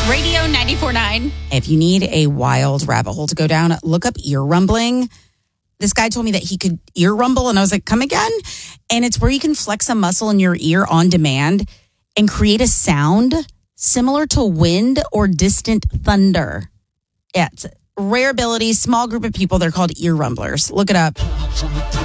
Radio 94.9. If you need a wild rabbit hole to go down, look up ear rumbling. This guy told me that he could ear rumble, and I was like, come again? And it's where you can flex a muscle in your ear on demand and create a sound similar to wind or distant thunder. Yeah, it's a rare ability, small group of people. They're called ear rumblers. Look it up.